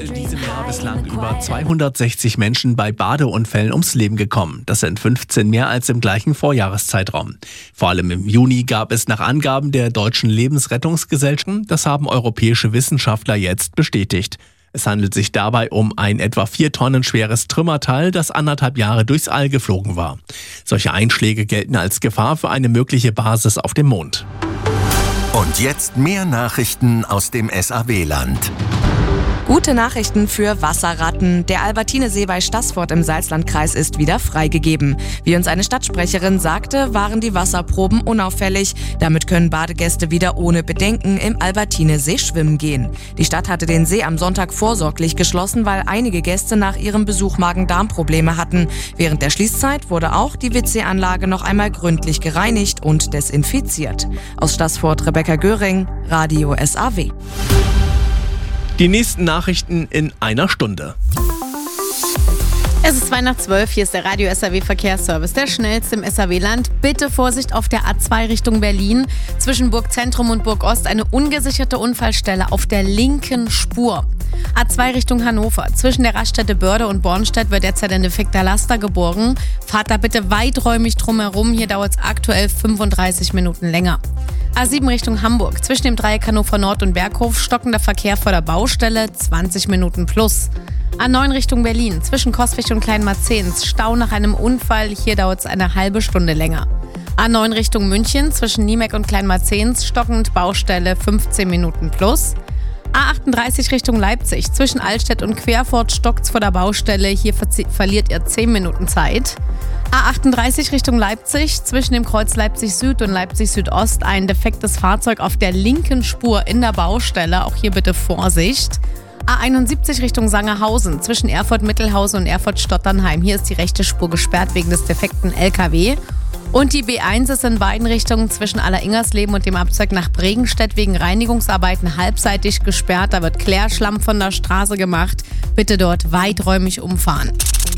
in diesem Jahr bislang über 260 Menschen bei Badeunfällen ums Leben gekommen. Das sind 15 mehr als im gleichen Vorjahreszeitraum. Vor allem im Juni gab es nach Angaben der Deutschen Lebensrettungsgesellschaft, das haben europäische Wissenschaftler jetzt bestätigt. Es handelt sich dabei um ein etwa 4 Tonnen schweres Trümmerteil, das 1,5 Jahre durchs All geflogen war. Solche Einschläge gelten als Gefahr für eine mögliche Basis auf dem Mond. Und jetzt mehr Nachrichten aus dem SAW-Land. Gute Nachrichten für Wasserratten. Der Albertinesee bei Staßfurt im Salzlandkreis ist wieder freigegeben. Wie uns eine Stadtsprecherin sagte, waren die Wasserproben unauffällig. Damit können Badegäste wieder ohne Bedenken im Albertinesee schwimmen gehen. Die Stadt hatte den See am Sonntag vorsorglich geschlossen, weil einige Gäste nach ihrem Besuch Magen-Darm-Probleme hatten. Während der Schließzeit wurde auch die WC-Anlage noch einmal gründlich gereinigt und desinfiziert. Aus Staßfurt Rebecca Göring, Radio SAW. Die nächsten Nachrichten in einer Stunde. Es ist 12:02, hier ist der Radio SAW Verkehrsservice, der schnellste im SAW-Land. Bitte Vorsicht auf der A2 Richtung Berlin. Zwischen Burgzentrum und Burgost eine ungesicherte Unfallstelle auf der linken Spur. A2 Richtung Hannover. Zwischen der Raststätte Börde und Bornstedt wird derzeit ein defekter Laster geborgen. Fahrt da bitte weiträumig drumherum. Hier dauert es aktuell 35 Minuten länger. A7 Richtung Hamburg. Zwischen dem Dreieck Hannover Nord und Berghof stockender Verkehr vor der Baustelle, 20 Minuten plus. A9 Richtung Berlin. Zwischen Coswig und Kleinmarzens. Stau nach einem Unfall. Hier dauert es eine halbe Stunde länger. A9 Richtung München. Zwischen Niemek und Kleinmarzens. Stockend Baustelle, 15 Minuten plus. A38 Richtung Leipzig. Zwischen Altstedt und Querfurt stockt's vor der Baustelle. Hier verliert ihr 10 Minuten Zeit. A38 Richtung Leipzig. Zwischen dem Kreuz Leipzig Süd und Leipzig Südost ein defektes Fahrzeug auf der linken Spur in der Baustelle. Auch hier bitte Vorsicht. A71 Richtung Sangerhausen. Zwischen Erfurt-Mittelhausen und Erfurt-Stotternheim. Hier ist die rechte Spur gesperrt wegen des defekten LKW. Und die B1 ist in beiden Richtungen zwischen Alleringersleben und dem Abzweig nach Bregenstedt wegen Reinigungsarbeiten halbseitig gesperrt. Da wird Klärschlamm von der Straße gemacht. Bitte dort weiträumig umfahren.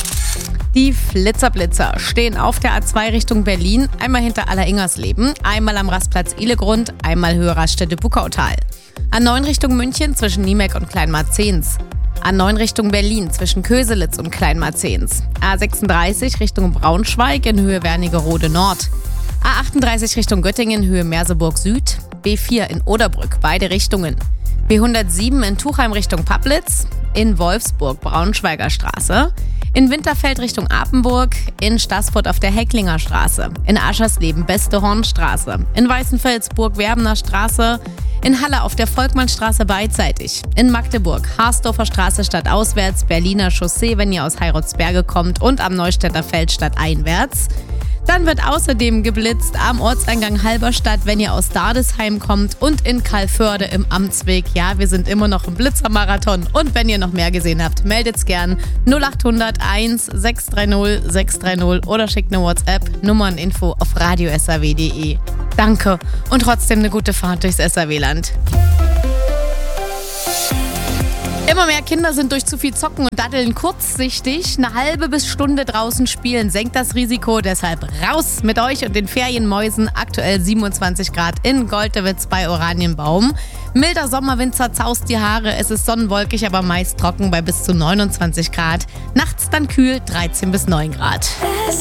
Die Flitzer-Blitzer stehen auf der A2 Richtung Berlin, einmal hinter Alleringersleben, einmal am Rastplatz Ihlegrund, einmal Höhe Raststätte Buckautal. A9 Richtung München zwischen Niemek und Kleinmarzens. A9 Richtung Berlin zwischen Köselitz und Kleinmarzens. A36 Richtung Braunschweig in Höhe Wernigerode Nord. A38 Richtung Göttingen Höhe Merseburg Süd. B4 in Oderbrück, beide Richtungen. B107 in Tuchheim Richtung Pablitz. In Wolfsburg Braunschweiger Straße. In Winterfeld Richtung Apenburg. In Staßfurt auf der Hecklinger Straße. In Aschersleben Beste Hornstraße. In Weißenfels Burg-Werbener Straße. In Halle auf der Volkmannstraße beidseitig. In Magdeburg Harsdorfer Straße stadtauswärts, Berliner Chaussee, wenn ihr aus Heiratsberge kommt und am Neustädter Feld stadteinwärts. Dann wird außerdem geblitzt am Ortseingang Halberstadt, wenn ihr aus Dardesheim kommt und in Calvörde im Amtsweg. Ja, wir sind immer noch im Blitzermarathon und wenn ihr noch mehr gesehen habt, meldet's gern 0800 1 630 630 oder schickt eine WhatsApp, Nummerninfo auf radiosaw.de. Danke und trotzdem eine gute Fahrt durchs SAW-Land. Immer mehr Kinder sind durch zu viel Zocken und Daddeln kurzsichtig. Eine halbe bis Stunde draußen spielen senkt das Risiko. Deshalb raus mit euch und den Ferienmäusen. Aktuell 27 Grad in Goldewitz bei Oranienbaum. Milder Sommerwind zerzaust die Haare. Es ist sonnenwolkig, aber meist trocken bei bis zu 29 Grad. Nachts dann kühl 13 bis 9 Grad.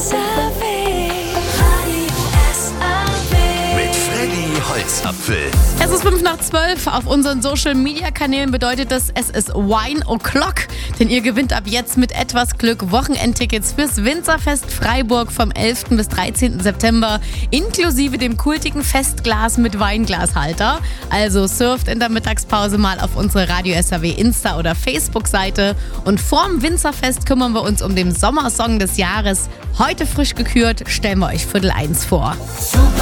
Holzapfel. Es ist 11:55. Auf unseren Social-Media-Kanälen bedeutet das, es ist Wine O'Clock. Denn ihr gewinnt ab jetzt mit etwas Glück Wochenendtickets fürs Winzerfest Freiburg vom 11. bis 13. September. Inklusive dem kultigen Festglas mit Weinglashalter. Also surft in der Mittagspause mal auf unsere Radio SAW Insta- oder Facebook-Seite. Und vorm Winzerfest kümmern wir uns um den Sommersong des Jahres. Heute frisch gekürt, stellen wir euch 12:45 vor.